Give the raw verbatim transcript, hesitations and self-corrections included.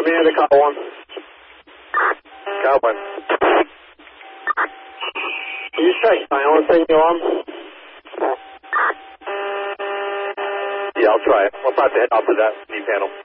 Command to Kyle one. Kyle one. Can you check silencing you on? Yeah, I'll try it. I'm about to head off to that knee panel.